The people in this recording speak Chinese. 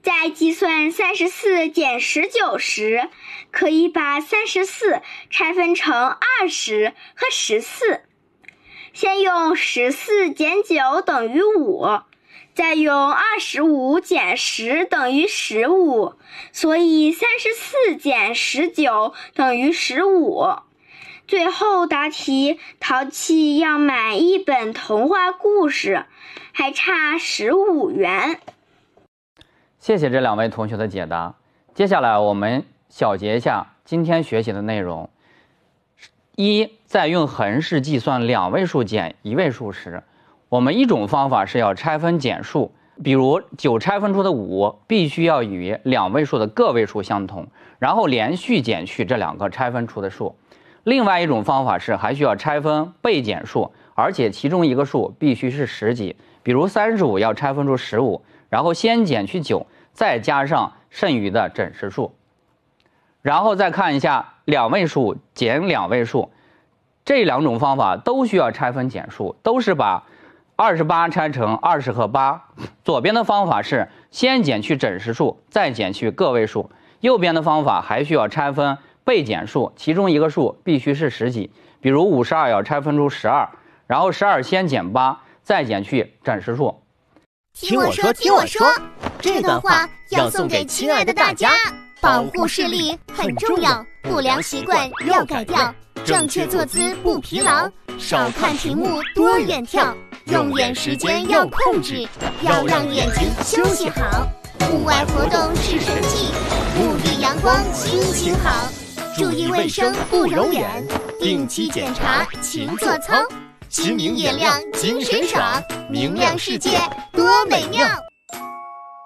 在计算34减19时，可以把34拆分成20和14。先用14减9等于5，再用25减10等于15，所以34减19等于15。最后答题，淘气要买一本童话故事，还差15元。 谢谢这2位同学的解答。接下来我们小结一下今天学习的内容。一，在用横式计算2位数减1位数时，我们一种方法是要拆分减数，比如9拆分出的5必须要与2位数的个位数相同，然后连续减去这2个拆分出的数。另外一种方法是还需要拆分倍减数，而且其中一个数必须是10几，比如35要拆分出15，然后先减去9，再加上剩余的整实数。然后再看一下2位数减2位数，这2种方法都需要拆分减数，都是把28拆成20和8。左边的方法是先减去整实数，再减去个位数；右边的方法还需要拆分倍减数，其中一个数必须是10几，比如52要拆分出12，然后12先减8，再减去整实数。 听我说，听我说，这段话要送给亲爱的大家。保护视力很重要，不良习惯要改掉，正确坐姿不疲劳，少看屏幕多远眺，用眼时间要控制，要让眼睛休息好。户外活动是神器，沐浴阳光心情好，注意卫生不揉眼，定期检查勤做操，心明眼亮精神爽，明亮世界多美妙。